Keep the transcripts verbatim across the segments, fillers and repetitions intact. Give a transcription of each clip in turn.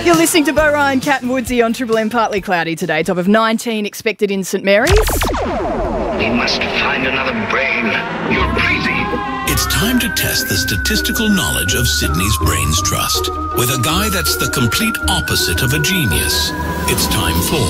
You're listening to Bo Ryan, Cat and Woodsy on Triple M. Partly cloudy today. Top of nineteen expected in St Mary's. We must find another brain. You're crazy. It's time to test the statistical knowledge of Sydney's Brains Trust with a guy that's the complete opposite of a genius. It's time for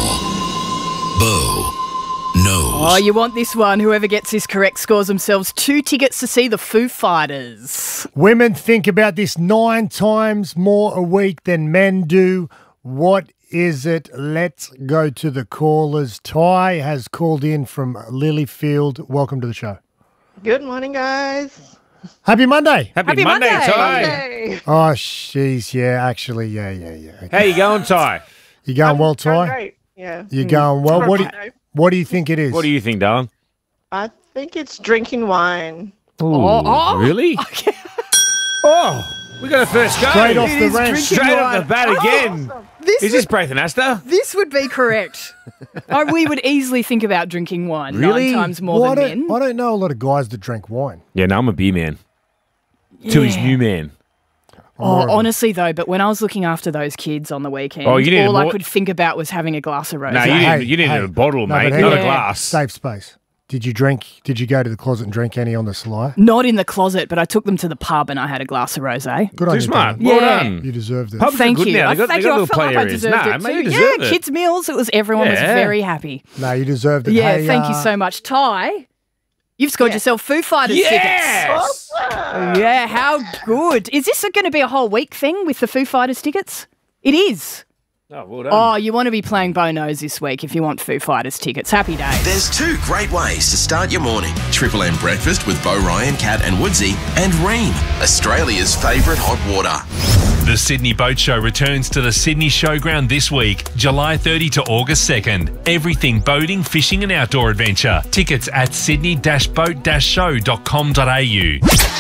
Bo Knows. Oh, you want this one. Whoever gets this correct scores themselves two tickets to see the Foo Fighters. Women think about this nine times more a week than men do. What is it? Let's go to the callers. Ty has called in from Lilyfield. Welcome to the show. Good morning, guys. Happy Monday. Happy, Happy Monday, Monday. Ty. Monday. Oh, jeez. Yeah, actually, yeah, yeah, yeah. Okay. How you going, Ty? You going well, Going Ty? Great. Yeah. You going well? For What do, you, Monday. what do you think it is? What do you think, darling? I think it's drinking wine. Ooh, Oh, oh. really? Okay. Oh, we got a first go. Straight off It the is rank. drinking Straight off wine. the bat Oh, again. This Is would, this Braithen Astor? this would be correct. Oh, we would easily think about drinking wine Really? nine times more Well, I, than don't, men. I don't know a lot of guys that drink wine. Yeah, no, I'm a beer man. Tilly's Yeah. new man. Oh, honestly, though, but when I was looking after those kids on the weekend, Oh, you need all a I more- could think about was having a glass of rosé. No, you Hey, need, you need hey. a bottle, No, mate, but not hang a on. glass. Safe space. Did you drink? Did you go to the closet and drink any on the sly? Not in the closet, but I took them to the pub and I had a glass of rosé. Good on Too you, smart. darling. Well Yeah. done. You deserved it. Pubs are Thank good you. now. I They got, thank they you. got I little felt play like I areas. deserved Nah, it mate, too. you deserve yeah, it. kids' meals. It was everyone was Yeah. very happy. No, you deserved it. Yeah, Hey, thank you uh, so much, Ty. You've scored yourself Foo Fighters tickets. Yes! Yeah, how good. Is this going to be a whole week thing with the Foo Fighters tickets? It is. Oh, well done. Oh, you want to be playing Bo Knows this week if you want Foo Fighters tickets. Happy days. There's two great ways to start your morning. Triple M Breakfast with Bo Ryan, Cat and Woodsy, and Ream, Australia's favourite hot water. The Sydney Boat Show returns to the Sydney Showground this week, July thirtieth to August second. Everything boating, fishing and outdoor adventure. Tickets at sydney dash boat dash show dot com dot a u.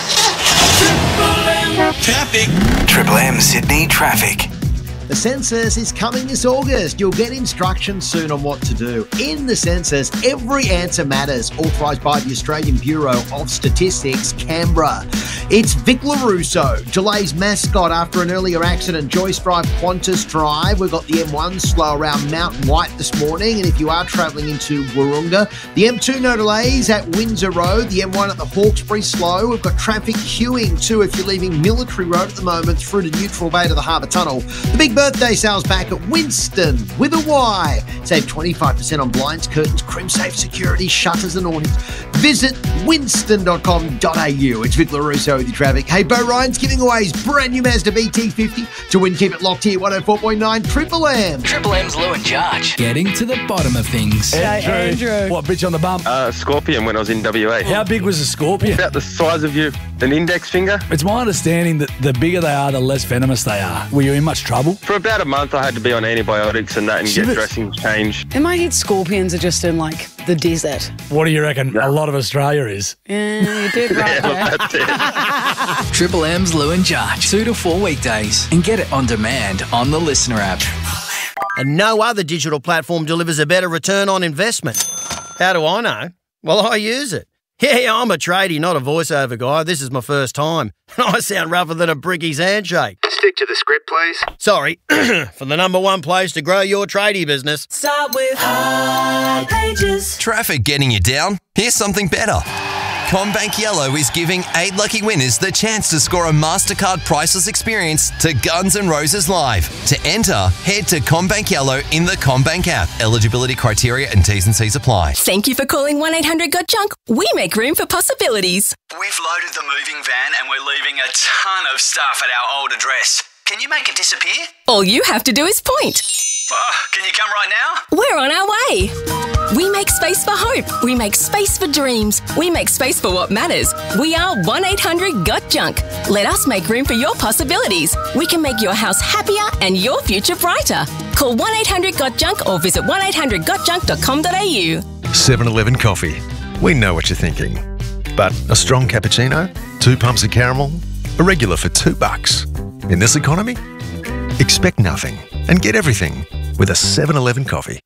Traffic. Triple M Sydney traffic. The census is coming this August. You'll get instructions soon on what to do. In the census, every answer matters. Authorised by the Australian Bureau of Statistics, Canberra. It's Vic LaRusso, Delay's mascot after an earlier accident. Joyce Drive, Qantas Drive. We've got the M one slow around Mountain White this morning. And if you are travelling into Wahroonga, the M two no delays at Windsor Road. The M one at the Hawkesbury slow. We've got traffic queuing too if you're leaving Military Road at the moment through to Neutral Bay to the Harbour Tunnel. The big birthday sales back at Winston with a Y. Save twenty-five percent on blinds, curtains, crim safe security, shutters and awnings. Visit winston dot com dot a u. It's Vic LaRusso with your traffic. Hey, Bo Ryan's giving away his brand new Mazda B T fifty. To win, keep it locked here, one oh four point nine Triple M. Triple M's Lou and Judge. Getting to the bottom of things. Andrew. What, bitch on the bump? Uh, scorpion when I was in W A. How big was a scorpion? About the size of you, an index finger. It's my understanding that the bigger they are, the less venomous they are. Were you in much trouble? For about a month, I had to be on antibiotics and that and Shivers. get dressings changed. In my head, scorpions are just in like the desert. What do you reckon a lot of Australia is? Yeah, you did right there. That's it. Triple M's Lou and Judge. Two to four weekdays. And get it on demand on the Listener app. And no other digital platform delivers a better return on investment. How do I know? Well, I use it. Yeah, I'm a tradie, not a voiceover guy. This is my first time. And I sound rougher than a bricky's handshake. Stick to the script, please. Sorry, for the number one place to grow your tradie business. Start with High Pages. Traffic getting you down? Here's something better. CommBank Yellow is giving eight lucky winners the chance to score a MasterCard Priceless experience to Guns N' Roses Live. To enter, head to CommBank Yellow in the CommBank app. Eligibility criteria and T's and C's apply. Thank you for calling one eight hundred got junk. We make room for possibilities. We've loaded the moving van and we're leaving a ton of stuff at our old address. Can you make it disappear? All you have to do is point. Oh, can you come right now? We're on our way. We make space for hope. We make space for dreams. We make space for what matters. We are one eight hundred got junk. Let us make room for your possibilities. We can make your house happier and your future brighter. Call one eight hundred got junk or visit one eight hundred got junk dot com dot a u. seven eleven Coffee. We know what you're thinking. But a strong cappuccino, two pumps of caramel, a regular for two bucks. In this economy, expect nothing and get everything with a seven eleven Coffee.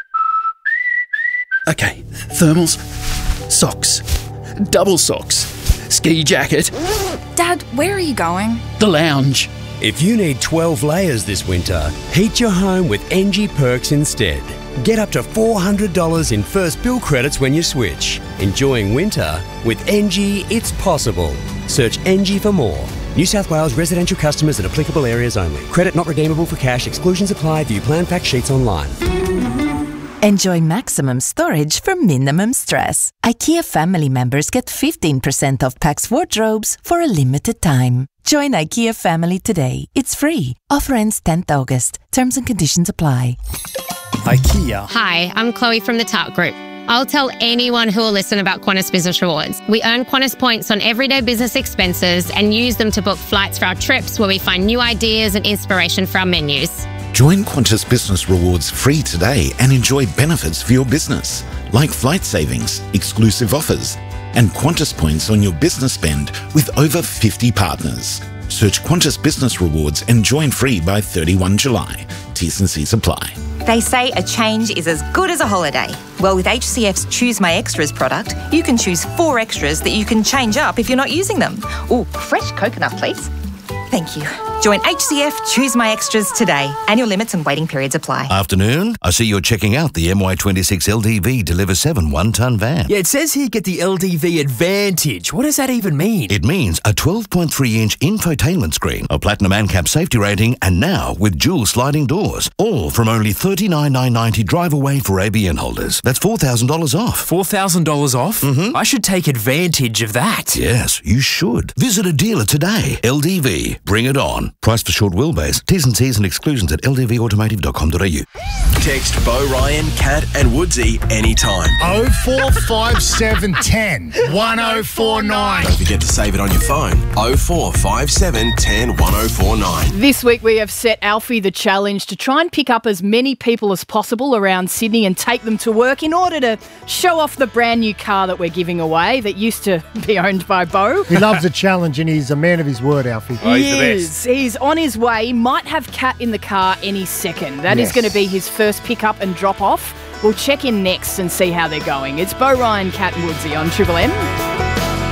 Okay, thermals, socks, double socks, ski jacket. Dad, where are you going? The lounge. If you need twelve layers this winter, heat your home with Engie Perks instead. Get up to four hundred dollars in first bill credits when you switch. Enjoying winter? With Engie, it's possible. Search Engie for more. New South Wales residential customers in applicable areas only. Credit not redeemable for cash. Exclusions apply. View plan fact sheets online. Enjoy maximum storage for minimum stress. IKEA family members get fifteen percent off Pax wardrobes for a limited time. Join IKEA family today. It's free. Offer ends tenth August. Terms and conditions apply. IKEA. Hi, I'm Chloe from the Tart Group. I'll tell anyone who will listen about Qantas Business Rewards. We earn Qantas points on everyday business expenses and use them to book flights for our trips where we find new ideas and inspiration for our menus. Join Qantas Business Rewards free today and enjoy benefits for your business, like flight savings, exclusive offers, and Qantas points on your business spend with over fifty partners. Search Qantas Business Rewards and join free by thirty-first of July. T's and C's apply. They say a change is as good as a holiday. Well, with H C F's Choose My Extras product, you can choose four extras that you can change up if you're not using them. Oh, fresh coconut, please. Thank you. Join H C F Choose My Extras today. Annual limits and waiting periods apply. Afternoon. I see you're checking out the M Y twenty-six L D V Deliver seven one-tonne van. Yeah, it says here get the L D V Advantage. What does that even mean? It means a twelve point three inch infotainment screen, a platinum ANCAP safety rating, and now with dual sliding doors. All from only thirty-nine thousand nine hundred ninety drive away for A B N holders. That's four thousand dollars off. four thousand dollars off? Mm-hmm. I should take advantage of that. Yes, you should. Visit a dealer today. L D V. Bring it on. Price for short wheelbase. T's and C's and exclusions at l d v automotive dot com dot a u. Text Bo Ryan, Cat and Woodsy anytime. oh four five seven one oh one oh four nine. Don't forget to save it on your phone. oh four five seven one oh one oh four nine. This week we have set Alfie the challenge to try and pick up as many people as possible around Sydney and take them to work in order to show off the brand new car that we're giving away that used to be owned by Bo. He loves a challenge and he's a man of his word, Alfie. Oh, he's he the best. Is. He's on his way. Might have Cat in the car any second. That yes. is going to be his first pick-up and drop-off. We'll check in next and see how they're going. It's Bo Ryan, Cat and Woodsy on Triple M.